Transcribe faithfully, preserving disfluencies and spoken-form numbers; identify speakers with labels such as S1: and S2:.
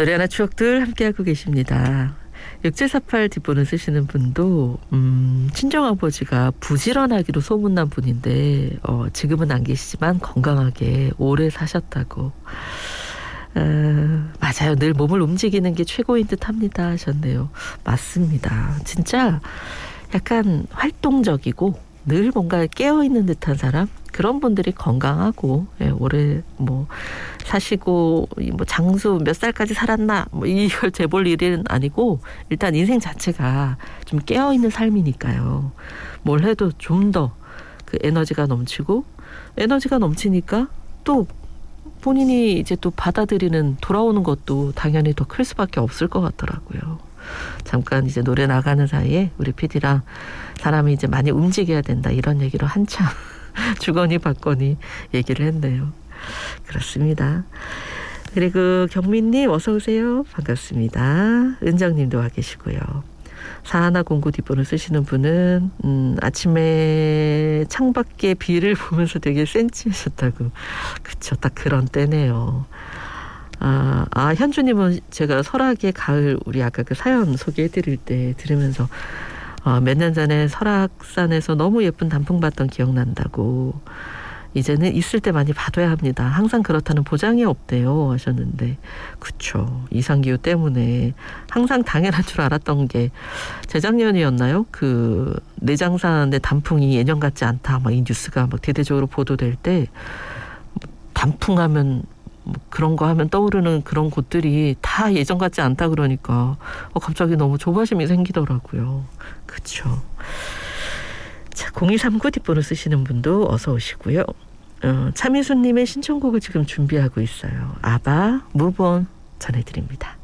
S1: 노래 하나 추억들 함께하고 계십니다. 육칠사팔 뒷번호 쓰시는 분도 음, 친정아버지가 부지런하기로 소문난 분인데 어, 지금은 안 계시지만 건강하게 오래 사셨다고. 어, 맞아요. 늘 몸을 움직이는 게 최고인 듯 합니다 하셨네요. 맞습니다. 진짜 약간 활동적이고 늘 뭔가 깨어있는 듯한 사람, 그런 분들이 건강하고 예, 오래 뭐 사시고 뭐 장수 몇 살까지 살았나 뭐 이걸 재볼 일은 아니고 일단 인생 자체가 좀 깨어있는 삶이니까요. 뭘 해도 좀 더 그 에너지가 넘치고, 에너지가 넘치니까 또 본인이 이제 또 받아들이는 돌아오는 것도 당연히 더 클 수밖에 없을 것 같더라고요. 잠깐 이제 노래 나가는 사이에 우리 피디랑 사람이 이제 많이 움직여야 된다 이런 얘기로 한참 주거니 받거니 얘기를 했네요. 그렇습니다. 그리고 경민님 어서 오세요. 반갑습니다. 은정님도 와 계시고요. 사하나공구 뒷번호 쓰시는 분은 음, 아침에 창밖에 비를 보면서 되게 센치하셨다고. 그쵸, 딱 그런 때네요. 아, 아 현주님은 제가 설악의 가을 우리 아까 그 사연 소개해드릴 때 들으면서 어, 몇 년 전에 설악산에서 너무 예쁜 단풍 봤던 기억난다고. 이제는 있을 때 많이 봐둬야 합니다. 항상 그렇다는 보장이 없대요 하셨는데, 그쵸. 이상기후 때문에 항상 당연한 줄 알았던 게 재작년이었나요? 그 내장산의 단풍이 예년 같지 않다 막 이 뉴스가 막 대대적으로 보도될 때 단풍하면 뭐 그런 거 하면 떠오르는 그런 곳들이 다 예전 같지 않다 그러니까 어, 갑자기 너무 조바심이 생기더라고요. 그쵸. 자, 공이삼구 뒷번호 쓰시는 분도 어서 오시고요. 어, 차미수님의 신청곡을 지금 준비하고 있어요. 아바 무본 전해드립니다.